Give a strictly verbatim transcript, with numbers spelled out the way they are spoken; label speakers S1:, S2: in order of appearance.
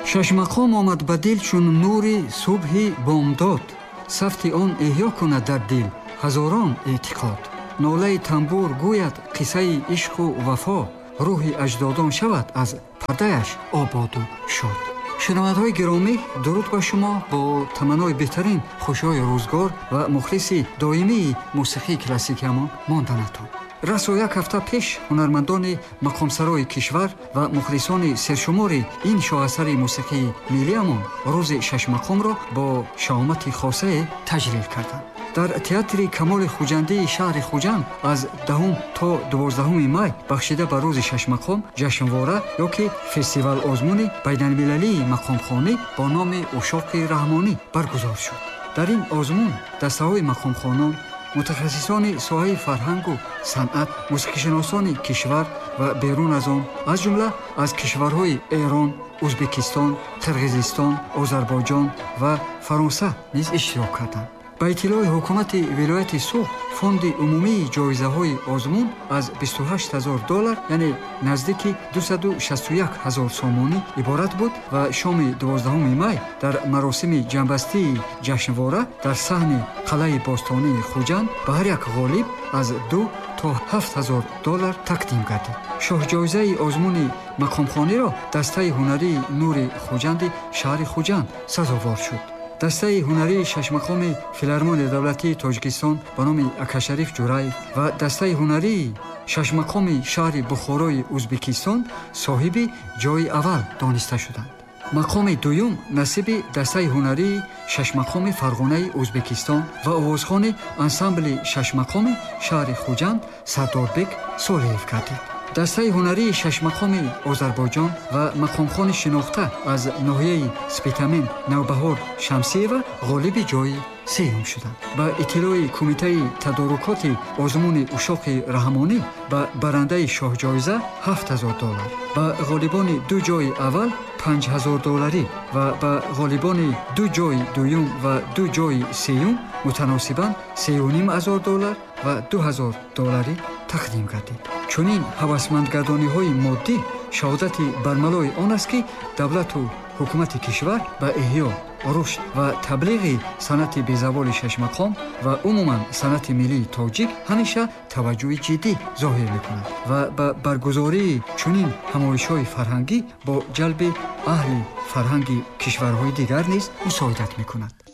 S1: шашмақом омад ба дил чун нури субҳи бомдод, сафти он эҳё кунад дар дил ҳазорон эътиқод. нолаи тамбур гӯяд қиссаи ишқу вафо, рӯҳи аҷдодон шавад аз пардаяш ободу шод. шунавандаҳои гиромӣ, дуруд ба шумо. Бо таманнои беҳтарин хушҳои рӯзгор ва мухлиси доимии мусиқии классикиамон монданатон. расо як ҳафта пеш ҳунармандони мақомсарои кишвар ва мухлисони сершумори ин шоҳасари мусиқии миллиамон рӯзи шашмақомро бо шаомати хосае таҷлил карданд. дар театри камоли хуҷандии шаҳри хуҷанд аз даҳум то дувоздаҳуми май бахшида ба рӯзи шашмақом ҷашнвора ё ки фестивал озмуни байналмилалии мақомхонӣ бо номи ушоқи раҳмонӣ баргузор шуд. дар ин озмун дастаҳои мақомхонон, мутахассисони соҳаи фарҳангу санъат, мусиқишиносони кишвар ва берун аз он, аз ҷумла аз кишварҳои Эрон, Ӯзбекистон, Қирғизистон, Озарбойҷон ва Фаронса низ иштирок карданд. ба иттилои ҳукумати вилояти Суғ, фонди умумии ҷоизаҳои озмун аз бисту ҳашт ҳазор доллар, яъне наздики дусаду шасту як ҳазор сомонӣ иборат буд ва шоми дувоздаҳуми май дар маросими ҷамъбастии ҷашнвора дар саҳни қалъаи бостонии Хуҷанд ба ҳар як ғолиб аз ду то ҳафт ҳазор доллар тақдим гардид. шоҳҷоизаи озмуни мақомхониро дастаи ҳунарии Нури Хуҷанди шаҳри Хуҷанд сазовор шуд. дастаи ҳунарии шашмақоми филармонияи давлатии Тоҷикистон ба номи Акашариф Ҷураев ва дастаи ҳунарии шашмақоми шаҳри Бухорои Ӯзбекистон соҳиби ҷойи аввал дониста шуданд. мақоми дуюм насиби дастаи ҳунарии шашмақоми Фарғонаи Ӯзбекистон ва овозхони ансамбли шашмақоми шаҳри Хуҷанд Сардорбек Солиев гардид. дастаи ҳунарии шашмақоми Озарбойҷон ва мақомхони шинохта аз ноҳияи Спитамен Навбаҳор Шамсиева ғолиби ҷойи сеюм шуданд. ба иттилои кумитаи тадорукоти озмуни ушоқи раҳмонӣ, ба барандаи шоҳҷоиза ҳафт ҳазор доллар, ба ғолибони ду ҷойи аввал панҷ ҳазор долларӣ ва ба ғолибони ду ҷойи дуюм ва ду ҷойи сеюм мутаносибан сею ним ҳазор доллар ва ду ҳазор долларӣ тақдим гардид. чунин ҳавасмандгардониҳои моддӣ шаҳодати бармалои он аст ки давлату ҳукумати кишвар ба эҳё, рушд ва таблиғи санъати безаволи шашмақом ва умуман санъати миллии тоҷик ҳамеша таваҷҷӯҳи ҷиддӣ зоҳир мекунад ва ба баргузории чунин ҳамоишҳои фарҳангӣ бо ҷалби аҳли фарҳанги кишварҳои дигар низ мусоидат мекунад.